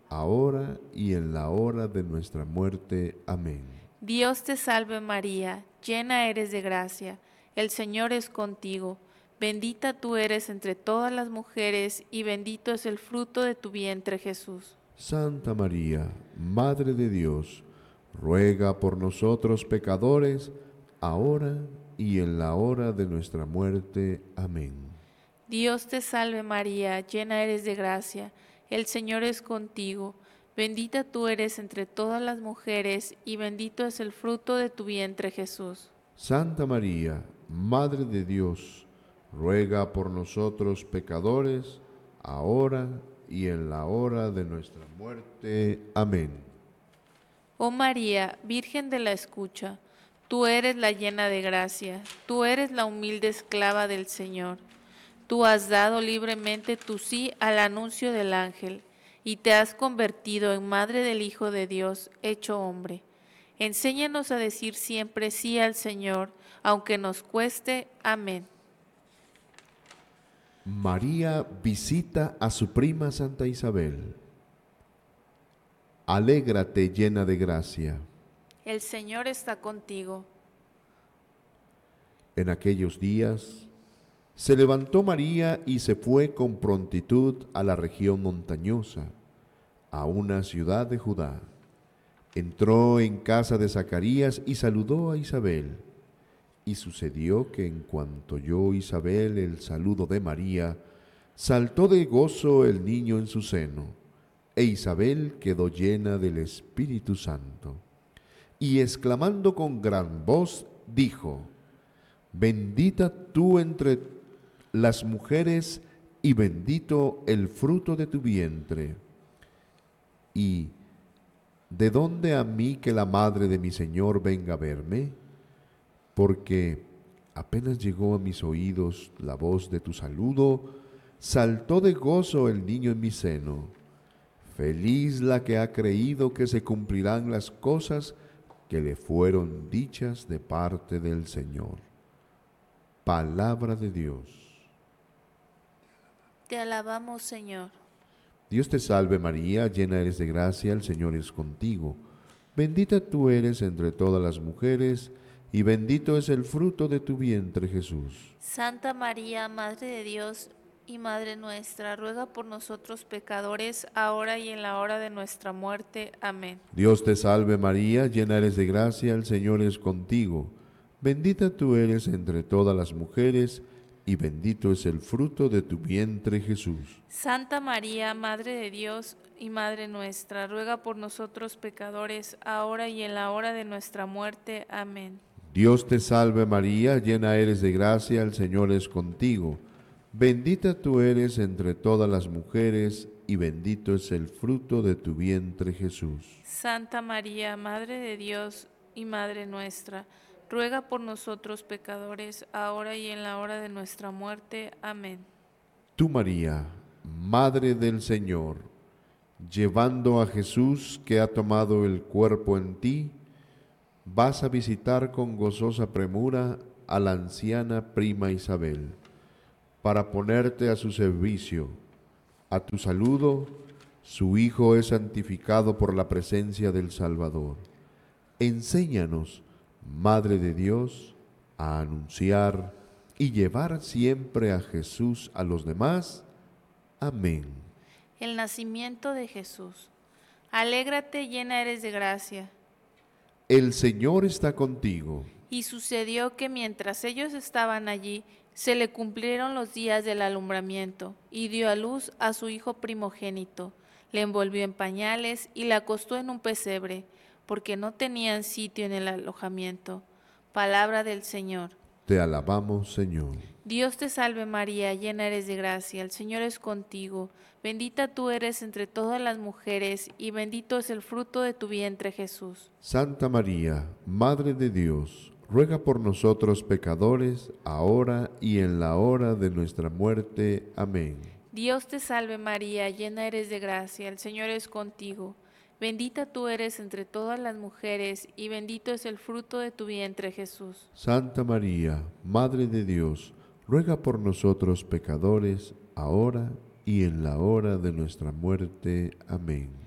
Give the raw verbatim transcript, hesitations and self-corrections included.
ahora y en la hora de nuestra muerte. Amén. Dios te salve María, llena eres de gracia, el Señor es contigo. Bendita tú eres entre todas las mujeres y bendito es el fruto de tu vientre Jesús. Santa María, Madre de Dios, ruega por nosotros pecadores, ahora y en la hora de nuestra muerte. Amén. Dios te salve María, llena eres de gracia, el Señor es contigo. Bendita tú eres entre todas las mujeres y bendito es el fruto de tu vientre Jesús. Santa María, Madre de Dios, ruega por nosotros pecadores, ahora y en la hora de nuestra muerte. Amén. Oh María, Virgen de la escucha, tú eres la llena de gracia, tú eres la humilde esclava del Señor. Tú has dado libremente tu sí al anuncio del ángel y te has convertido en Madre del Hijo de Dios, hecho hombre. Enséñanos a decir siempre sí al Señor, aunque nos cueste. Amén. María visita a su prima Santa Isabel. Alégrate llena de gracia. El Señor está contigo. En aquellos días se levantó María y se fue con prontitud a la región montañosa, a una ciudad de Judá. Entró en casa de Zacarías y saludó a Isabel. Y sucedió que en cuanto oyó Isabel el saludo de María, saltó de gozo el niño en su seno, e Isabel quedó llena del Espíritu Santo. Y exclamando con gran voz, dijo: Bendita tú entre las mujeres y bendito el fruto de tu vientre. ¿Y de dónde a mí que la madre de mi Señor venga a verme? Porque apenas llegó a mis oídos la voz de tu saludo, saltó de gozo el niño en mi seno. Feliz la que ha creído que se cumplirán las cosas que le fueron dichas de parte del Señor. Palabra de Dios. Te alabamos, Señor. Dios te salve María, llena eres de gracia, el Señor es contigo. Bendita tú eres entre todas las mujeres, y bendito es el fruto de tu vientre, Jesús. Santa María, Madre de Dios y Madre nuestra, ruega por nosotros pecadores, ahora y en la hora de nuestra muerte. Amén. Dios te salve María, llena eres de gracia, el Señor es contigo. Bendita tú eres entre todas las mujeres, y bendito es el fruto de tu vientre, Jesús. Santa María, Madre de Dios y Madre nuestra, ruega por nosotros pecadores, ahora y en la hora de nuestra muerte. Amén. Dios te salve María, llena eres de gracia, el Señor es contigo. Bendita tú eres entre todas las mujeres, y bendito es el fruto de tu vientre, Jesús. Santa María, Madre de Dios y Madre nuestra, ruega por nosotros pecadores, ahora y en la hora de nuestra muerte. Amén. Tú, María, Madre del Señor, llevando a Jesús que ha tomado el cuerpo en ti, vas a visitar con gozosa premura a la anciana prima Isabel, para ponerte a su servicio. A tu saludo, su Hijo es santificado por la presencia del Salvador. Enséñanos, Madre de Dios, a anunciar y llevar siempre a Jesús a los demás. Amén. El nacimiento de Jesús. Alégrate, llena eres de gracia. El Señor está contigo. Y sucedió que mientras ellos estaban allí, se le cumplieron los días del alumbramiento, y dio a luz a su hijo primogénito. Le envolvió en pañales y le acostó en un pesebre, porque no tenían sitio en el alojamiento. Palabra del Señor. Te alabamos, Señor. Dios te salve María, llena eres de gracia, el Señor es contigo. Bendita tú eres entre todas las mujeres, y bendito es el fruto de tu vientre, Jesús. Santa María, Madre de Dios, ruega por nosotros pecadores, ahora y en la hora de nuestra muerte. Amén. Dios te salve María, llena eres de gracia, el Señor es contigo. Bendita tú eres entre todas las mujeres, y bendito es el fruto de tu vientre, Jesús. Santa María, Madre de Dios, ruega por nosotros pecadores, ahora y en la hora de nuestra muerte. Amén.